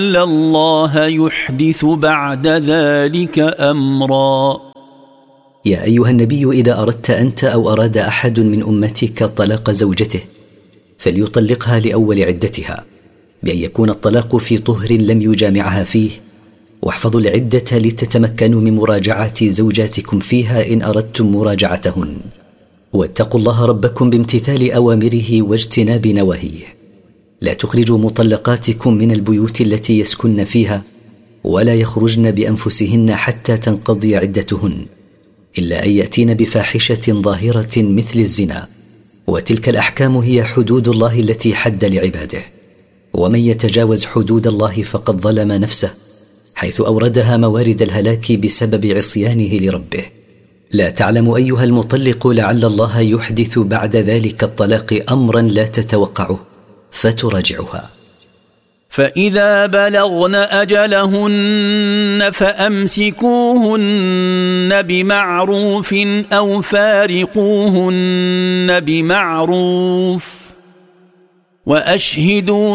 الله يحدث بعد ذلك أمرا. يا أيها النبي، إذا أردت أنت أو أراد أحد من أمتك طلاق زوجته فليطلقها لأول عدتها، بأن يكون الطلاق في طهر لم يجامعها فيه، واحفظوا العدة لتتمكنوا من مراجعة زوجاتكم فيها إن أردتم مراجعتهن، واتقوا الله ربكم بامتثال أوامره واجتناب نواهيه. لا تخرجوا مطلقاتكم من البيوت التي يسكن فيها، ولا يخرجن بأنفسهن حتى تنقضي عدتهن، إلا أن يأتين بفاحشة ظاهرة مثل الزنا، وتلك الأحكام هي حدود الله التي حد لعباده، ومن يتجاوز حدود الله فقد ظلم نفسه، حيث أوردها موارد الهلاك بسبب عصيانه لربه. لا تعلم أيها المطلق لعل الله يحدث بعد ذلك الطلاق أمرا لا تتوقعه فتراجعها. فإذا بلغن أجلهن فأمسكوهن بمعروف أو فارقوهن بمعروف وأشهدوا